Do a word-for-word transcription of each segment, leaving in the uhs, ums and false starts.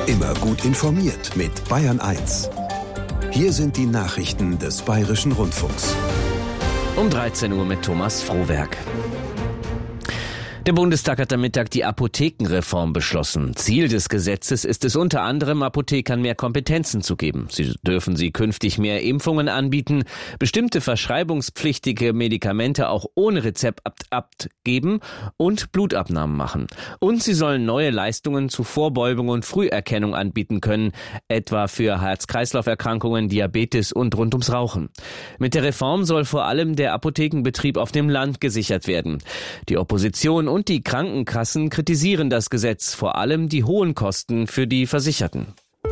Immer gut informiert mit Bayern eins. Hier sind die Nachrichten des Bayerischen Rundfunks. Um dreizehn Uhr mit Thomas Frohwerk. Der Bundestag hat am Mittag die Apothekenreform beschlossen. Ziel des Gesetzes ist es unter anderem, Apothekern mehr Kompetenzen zu geben. Sie dürfen sie künftig mehr Impfungen anbieten, bestimmte verschreibungspflichtige Medikamente auch ohne Rezept abgeben und Blutabnahmen machen. Und sie sollen neue Leistungen zu Vorbeugung und Früherkennung anbieten können, etwa für Herz-Kreislauf-Erkrankungen, Diabetes und rund ums Rauchen. Mit der Reform soll vor allem der Apothekenbetrieb auf dem Land gesichert werden. Die Opposition und die Krankenkassen kritisieren das Gesetz, vor allem die hohen Kosten für die Versicherten.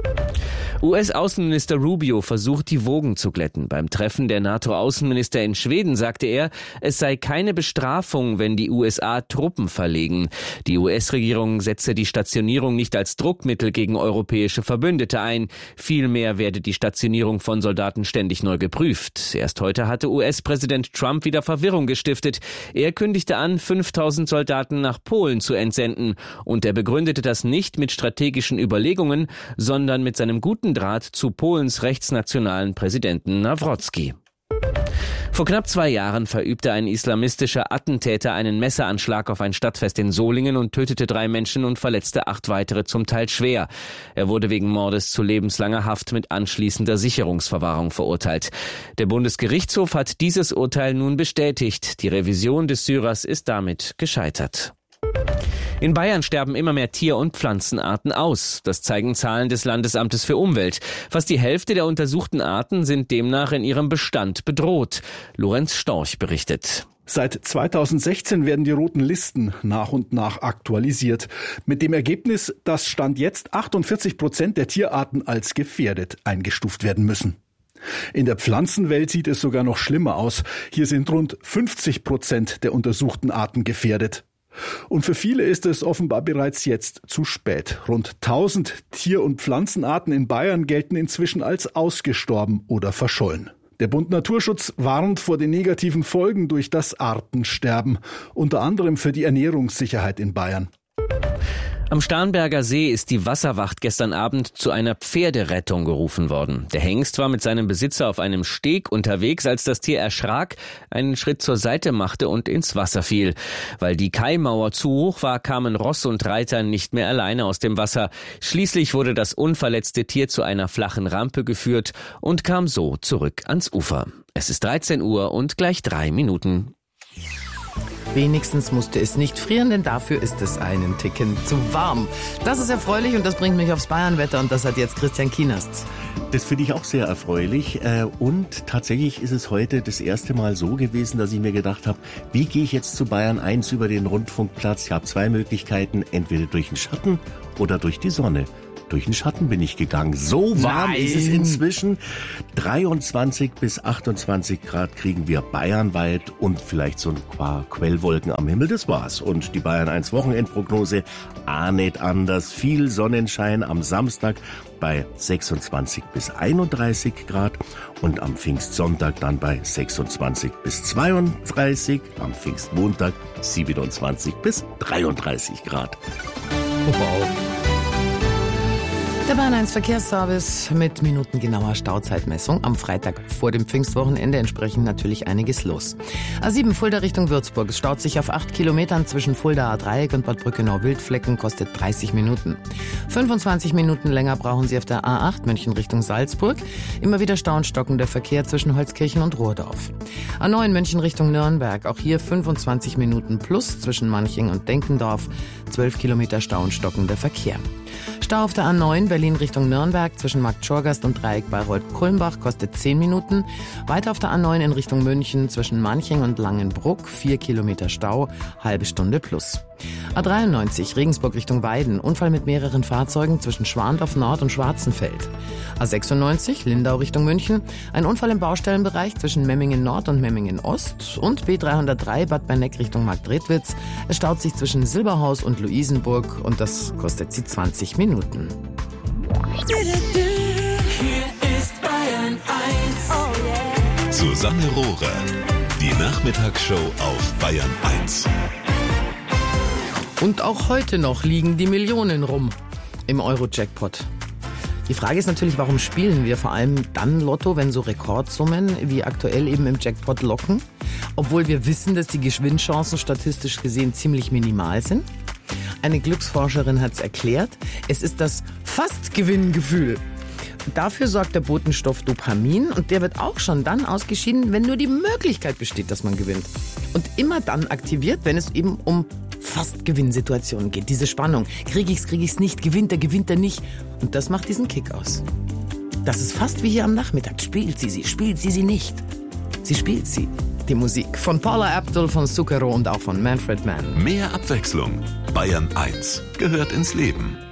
U S-Außenminister Rubio versucht, die Wogen zu glätten. Beim Treffen der NATO-Außenminister in Schweden sagte er, es sei keine Bestrafung, wenn die U S A Truppen verlegen. Die U S-Regierung setze die Stationierung nicht als Druckmittel gegen europäische Verbündete ein. Vielmehr werde die Stationierung von Soldaten ständig neu geprüft. Erst heute hatte U S-Präsident Trump wieder Verwirrung gestiftet. Er kündigte an, fünftausend Soldaten nach Polen zu entsenden. Und er begründete das nicht mit strategischen Überlegungen, sondern mit seinem guten Draht zu Polens rechtsnationalen Präsidenten Nawrocki. Vor knapp zwei Jahren verübte ein islamistischer Attentäter einen Messeranschlag auf ein Stadtfest in Solingen und tötete drei Menschen und verletzte acht weitere, zum Teil schwer. Er wurde wegen Mordes zu lebenslanger Haft mit anschließender Sicherungsverwahrung verurteilt. Der Bundesgerichtshof hat dieses Urteil nun bestätigt. Die Revision des Syrers ist damit gescheitert. In Bayern sterben immer mehr Tier- und Pflanzenarten aus. Das zeigen Zahlen des Landesamtes für Umwelt. Fast die Hälfte der untersuchten Arten sind demnach in ihrem Bestand bedroht. Lorenz Storch berichtet. Seit zweitausendsechzehn werden die roten Listen nach und nach aktualisiert. Mit dem Ergebnis, dass Stand jetzt achtundvierzig Prozent der Tierarten als gefährdet eingestuft werden müssen. In der Pflanzenwelt sieht es sogar noch schlimmer aus. Hier sind rund fünfzig Prozent der untersuchten Arten gefährdet. Und für viele ist es offenbar bereits jetzt zu spät. Rund tausend Tier- und Pflanzenarten in Bayern gelten inzwischen als ausgestorben oder verschollen. Der Bund Naturschutz warnt vor den negativen Folgen durch das Artensterben, unter anderem für die Ernährungssicherheit in Bayern. Am Starnberger See ist die Wasserwacht gestern Abend zu einer Pferderettung gerufen worden. Der Hengst war mit seinem Besitzer auf einem Steg unterwegs, als das Tier erschrak, einen Schritt zur Seite machte und ins Wasser fiel. Weil die Kaimauer zu hoch war, kamen Ross und Reiter nicht mehr alleine aus dem Wasser. Schließlich wurde das unverletzte Tier zu einer flachen Rampe geführt und kam so zurück ans Ufer. Es ist dreizehn Uhr und gleich drei Minuten. Wenigstens musste es nicht frieren, denn dafür ist es einen Ticken zu warm. Das ist erfreulich und das bringt mich aufs Bayernwetter und das hat jetzt Christian Kienast. Das finde ich auch sehr erfreulich und tatsächlich ist es heute das erste Mal so gewesen, dass ich mir gedacht habe, wie gehe ich jetzt zu Bayern eins über den Rundfunkplatz? Ich habe zwei Möglichkeiten, entweder durch den Schatten oder durch die Sonne. Durch den Schatten bin ich gegangen. So warm Nein. ist es inzwischen. dreiundzwanzig bis achtundzwanzig Grad kriegen wir bayernweit und vielleicht so ein paar Quellwolken am Himmel. Das war's. Und die Bayern eins Wochenendprognose ah nicht anders. Viel Sonnenschein am Samstag bei sechsundzwanzig bis einunddreißig Grad und am Pfingstsonntag dann bei sechsundzwanzig bis zweiunddreißig, am Pfingstmontag siebenundzwanzig bis dreiunddreißig Grad. Wow. Der Bayern eins Verkehrsservice mit minutengenauer Stauzeitmessung. Am Freitag vor dem Pfingstwochenende entsprechend natürlich einiges los. A sieben Fulda Richtung Würzburg. Es staut sich auf acht Kilometern zwischen Fuldaer Dreieck und Bad Brückenau-Wildflecken, kostet dreißig Minuten. fünfundzwanzig Minuten länger brauchen Sie auf der A acht München Richtung Salzburg. Immer wieder staustockender Verkehr zwischen Holzkirchen und Ruhrdorf. A neun München Richtung Nürnberg. Auch hier fünfundzwanzig Minuten plus zwischen Manching und Denkendorf. zwölf Kilometer staustockender Verkehr. Stau auf der A neun Berlin Richtung Nürnberg zwischen Markt Schorgast und Dreieck Bayreuth-Kulmbach kostet zehn Minuten. Weiter auf der A neun in Richtung München zwischen Manching und Langenbruck vier Kilometer Stau, halbe Stunde plus. A dreiundneunzig Regensburg Richtung Weiden, Unfall mit mehreren Fahrzeugen zwischen Schwandorf Nord und Schwarzenfeld. A sechsundneunzig Lindau Richtung München, ein Unfall im Baustellenbereich zwischen Memmingen Nord und Memmingen Ost und B dreihundertdrei Bad Berneck Richtung Marktredwitz. Es staut sich zwischen Silberhaus und Luisenburg und das kostet sie zwanzig Minuten. Hier ist Bayern eins. Oh yeah. Susanne Rohrer, die Nachmittagsshow auf Bayern eins. Und auch heute noch liegen die Millionen rum. im Euro-Jackpot. Die Frage ist natürlich, warum spielen wir vor allem dann Lotto, wenn so Rekordsummen wie aktuell eben im Jackpot locken, obwohl wir wissen, dass die Gewinnchancen statistisch gesehen ziemlich minimal sind? Eine Glücksforscherin hat es erklärt, es ist das Fast-Gewinngefühl. Dafür sorgt der Botenstoff Dopamin und der wird auch schon dann ausgeschieden, wenn nur die Möglichkeit besteht, dass man gewinnt. Und immer dann aktiviert, wenn es eben um Fast-Gewinn-Situationen geht. Diese Spannung. Krieg ich's, krieg ich's nicht, gewinnt er, gewinnt er nicht. Und das macht diesen Kick aus. Das ist fast wie hier am Nachmittag. Spielt sie sie, spielt sie sie nicht. Sie spielt sie. Die Musik von Paula Abdul, von Zucchero und auch von Manfred Mann. Mehr Abwechslung. Bayern eins gehört ins Leben.